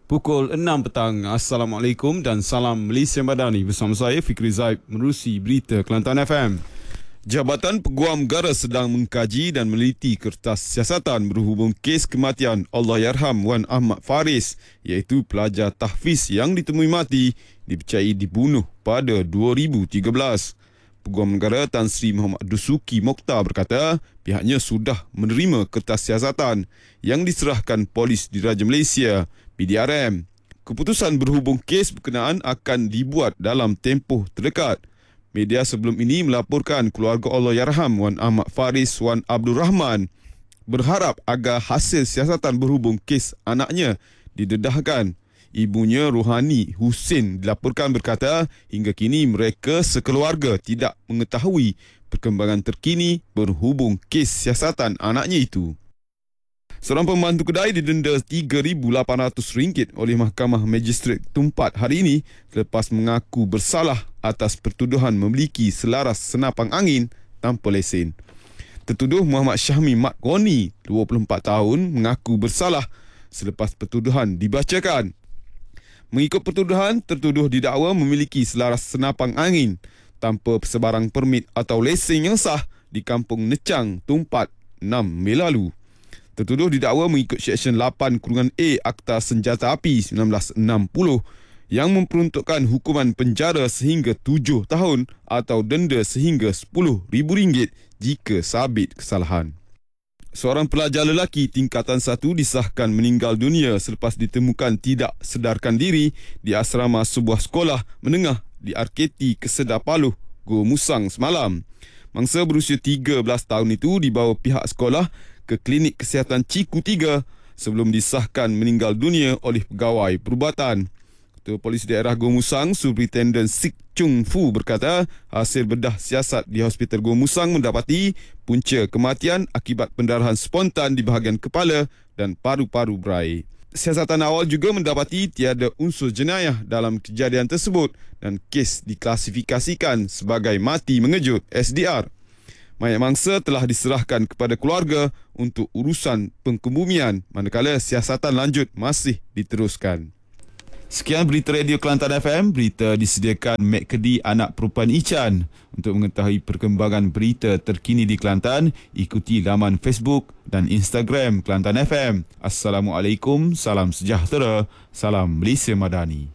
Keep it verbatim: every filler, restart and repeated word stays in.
Pukul enam petang. Assalamualaikum dan salam Malaysia Madani. Bersama saya Fikri Zaib menerusi berita Kelantan F M. Jabatan Peguam Negara sedang mengkaji dan meliti kertas siasatan berhubung kes kematian Allahyarham Wan Ahmad Faris, iaitu pelajar tahfiz yang ditemui mati dipercayai dibunuh pada dua ribu tiga belas. Peguam Negara Tan Sri Muhammad Dusuki Mokhtar berkata pihaknya sudah menerima kertas siasatan yang diserahkan Polis Diraja Malaysia P D R M. Keputusan berhubung kes berkenaan akan dibuat dalam tempoh terdekat. Media sebelum ini melaporkan keluarga Allahyarham Wan Ahmad Faris Wan Abdul Rahman berharap agar hasil siasatan berhubung kes anaknya didedahkan. Ibunya Rohani Hussein dilaporkan berkata hingga kini mereka sekeluarga tidak mengetahui perkembangan terkini berhubung kes siasatan anaknya itu. Seorang pembantu kedai didenda tiga ribu lapan ratus ringgit oleh Mahkamah Magistrate Tumpat hari ini selepas mengaku bersalah atas pertuduhan memiliki selaras senapang angin tanpa lesen. Tertuduh Muhammad Syahmi Mat Goni, dua puluh empat tahun, mengaku bersalah selepas pertuduhan dibacakan. Mengikut pertuduhan, tertuduh didakwa memiliki selaras senapang angin tanpa sebarang permit atau lesen yang sah di Kampung Necang, Tumpat, enam Mei lalu. Tertuduh didakwa mengikut Seksyen lapan kurungan A Akta Senjata Api seribu sembilan ratus enam puluh yang memperuntukkan hukuman penjara sehingga tujuh tahun atau denda sehingga sepuluh ribu ringgit jika sabit kesalahan. Seorang pelajar lelaki tingkatan satu disahkan meninggal dunia selepas ditemukan tidak sedarkan diri di asrama sebuah sekolah menengah di R K T Kesedah Paluh, Go Musang semalam. Mangsa berusia tiga belas tahun itu dibawa pihak sekolah ke Klinik Kesihatan Ciku tiga sebelum disahkan meninggal dunia oleh pegawai perubatan. Ketua Polis Daerah Go Musang, Superintendent Sik Chung Fu berkata hasil bedah siasat di Hospital Go Musang mendapati punca kematian akibat pendarahan spontan di bahagian kepala dan paru-paru berair. Siasatan awal juga mendapati tiada unsur jenayah dalam kejadian tersebut dan kes diklasifikasikan sebagai mati mengejut S D R. Mayat mangsa telah diserahkan kepada keluarga untuk urusan pengkebumian manakala siasatan lanjut masih diteruskan. Sekian berita Radio Kelantan F M. Berita disediakan Mek Kedi Anak Perempuan Ichan. Untuk mengetahui perkembangan berita terkini di Kelantan, ikuti laman Facebook dan Instagram Kelantan F M. Assalamualaikum, salam sejahtera, salam Malaysia Madani.